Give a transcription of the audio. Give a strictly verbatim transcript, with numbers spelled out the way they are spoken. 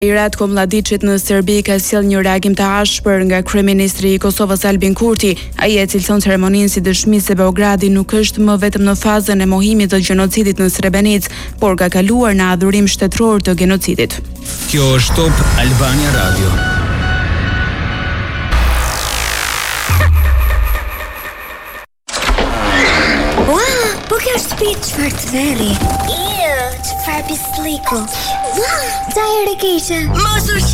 I Ratko Mladićit në Serbi ka sjell një reagim të ashpër nga kryeministri i Kosovës Albin Kurti. Ai e cilëson ceremoninë si dëshmi se Beogradi nuk është më vetëm në fazën e mohimit të gjenocidit në Srebrenicë, por ka kaluar në adhurim shtetëror të genocidit. Kjo është Top Albania Radio. Ua, po kjo është shtëpi çfarë të veri. Iu, çfarë pisliku. Ua, sa herë keqe. Mos u